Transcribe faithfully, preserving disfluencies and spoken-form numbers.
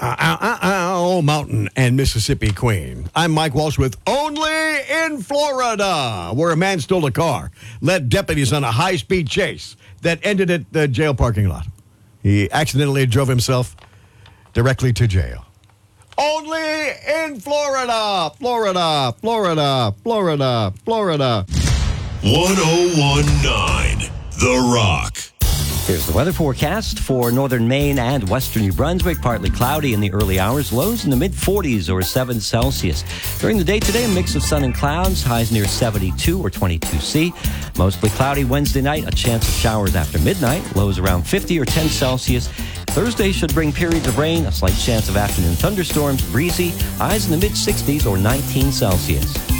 Uh, uh, uh, uh, Mountain and Mississippi Queen. I'm Mike Walsh with Only in Florida, where a man stole a car, led deputies on a high-speed chase that ended at the jail parking lot. He accidentally drove himself directly to jail. Only in Florida, Florida, Florida, Florida, Florida. one oh one point nine The Rock. Here's the weather forecast for northern Maine and western New Brunswick. Partly cloudy in the early hours. Lows in the mid-forties or seven Celsius. During the day today, a mix of sun and clouds. Highs near seventy-two or twenty-two C. Mostly cloudy Wednesday night. A chance of showers after midnight. Lows around fifty or ten Celsius. Thursday should bring periods of rain. A slight chance of afternoon thunderstorms. Breezy. Highs in the mid-sixties or nineteen Celsius.